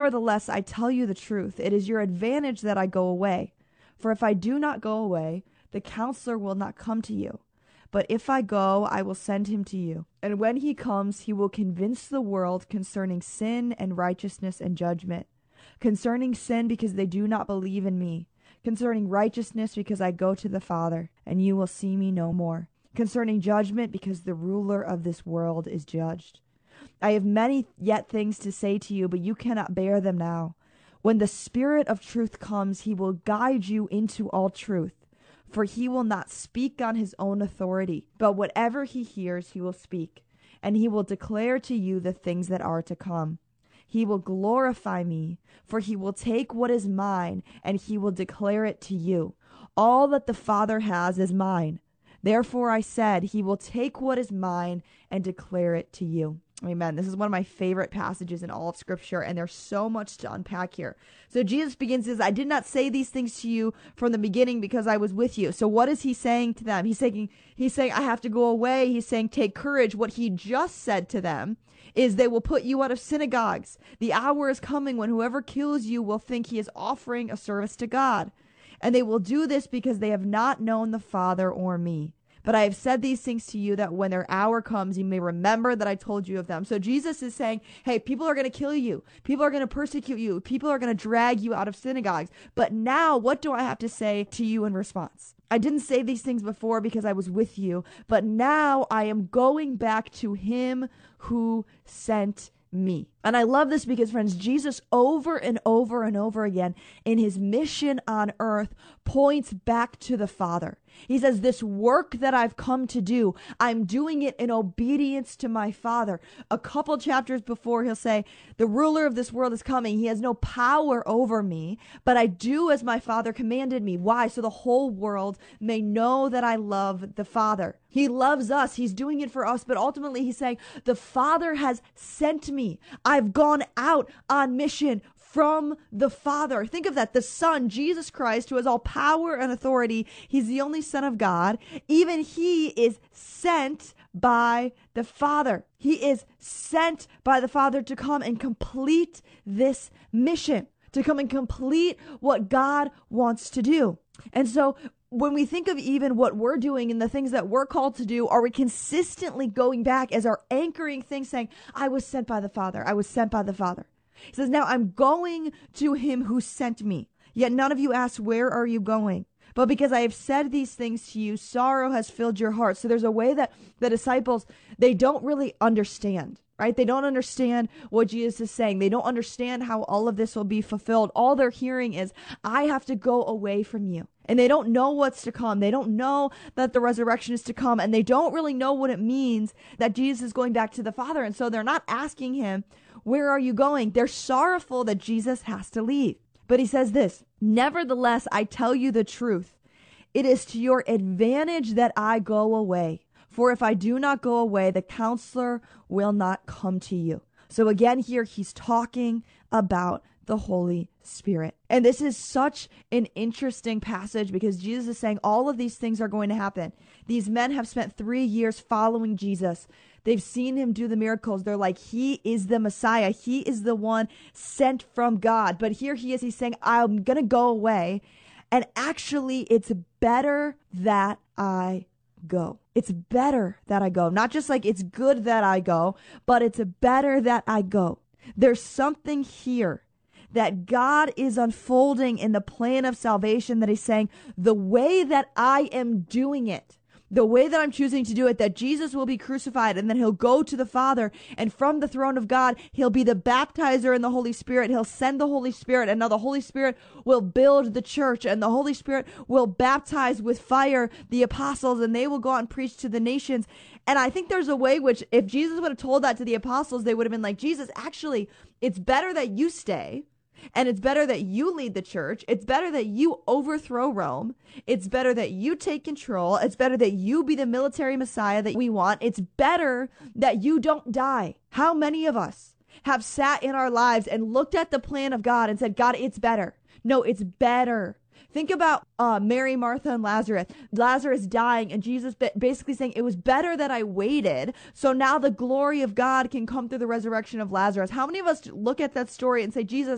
Nevertheless, I tell you the truth. It is your advantage that I go away. For if I do not go away, the counselor will not come to you. But if I go, I will send him to you. And when he comes, he will convince the world concerning sin and righteousness and judgment. Concerning sin, because they do not believe in me. Concerning righteousness, because I go to the Father, and you will see me no more. Concerning judgment, because the ruler of this world is judged. I have many yet things to say to you, but you cannot bear them now. When the Spirit of truth comes, he will guide you into all truth. For he will not speak on his own authority, but whatever he hears he will speak, and he will declare to you the things that are to come. He will glorify me, for he will take what is mine, and he will declare it to you. All that the Father has is mine. Therefore I said, he will take what is mine and declare it to you. Amen. This is one of my favorite passages in all of Scripture, and there's so much to unpack here. So Jesus begins this, I did not say these things to you from the beginning because I was with you. So what is he saying to them? He's saying, I have to go away. He's saying, take courage. What he just said to them is they will put you out of synagogues. The hour is coming when whoever kills you will think he is offering a service to God. And they will do this because they have not known the Father or me. But I have said these things to you that when their hour comes, you may remember that I told you of them. So Jesus is saying, hey, people are going to kill you. People are going to persecute you. People are going to drag you out of synagogues. But now what do I have to say to you in response? I didn't say these things before because I was with you, but now I am going back to him who sent me. And I love this because, friends, Jesus over and over and over again in his mission on earth points back to the Father. He says, this work that I've come to do, I'm doing it in obedience to my Father. A couple chapters before, he'll say, the ruler of this world is coming. He has no power over me, but I do as my Father commanded me. Why? So the whole world may know that I love the Father. He loves us. He's doing it for us. But ultimately, he's saying, the Father has sent me. I've gone out on mission from the Father. Think of that. The Son, Jesus Christ, who has all power and authority. He's the only Son of God. Even he is sent by the Father. He is sent by the Father to come and complete this mission, to come and complete what God wants to do. And so when we think of even what we're doing and the things that we're called to do, are we consistently going back as our anchoring thing saying, I was sent by the Father. I was sent by the Father. He says, now I'm going to him who sent me. Yet none of you asked, where are you going? But because I have said these things to you, sorrow has filled your heart. So there's a way that the disciples, they don't really understand, right? They don't understand what Jesus is saying. They don't understand how all of this will be fulfilled. All they're hearing is, I have to go away from you. And they don't know what's to come. They don't know that the resurrection is to come. And they don't really know what it means that Jesus is going back to the Father. And so they're not asking him, where are you going? They're sorrowful that Jesus has to leave. But he says this, nevertheless, I tell you the truth. It is to your advantage that I go away. For if I do not go away, the counselor will not come to you. So again, here he's talking about the Holy Spirit. And this is such an interesting passage because Jesus is saying all of these things are going to happen. These men have spent 3 years following Jesus. They've seen him do the miracles. They're like, he is the Messiah. He is the one sent from God. But here he is. He's saying, I'm going to go away. And actually, it's better that I go. It's better that I go. Not just like it's good that I go, but it's better that I go. There's something here that God is unfolding in the plan of salvation that he's saying, the way that I am doing it, the way that I'm choosing to do it, that Jesus will be crucified and then he'll go to the Father, and from the throne of God, he'll be the baptizer in the Holy Spirit. He'll send the Holy Spirit, and now the Holy Spirit will build the church, and the Holy Spirit will baptize with fire the apostles, and they will go out and preach to the nations. And I think there's a way which if Jesus would have told that to the apostles, they would have been like, Jesus, actually, it's better that you stay. And it's better that you lead the church. It's better that you overthrow Rome. It's better that you take control. It's better that you be the military Messiah that we want. It's better that you don't die. How many of us have sat in our lives and looked at the plan of God and said, God, it's better. No, it's better. Think about Mary, Martha, and Lazarus. Lazarus dying, and Jesus basically saying, it was better that I waited, so now the glory of God can come through the resurrection of Lazarus. How many of us look at that story and say, Jesus,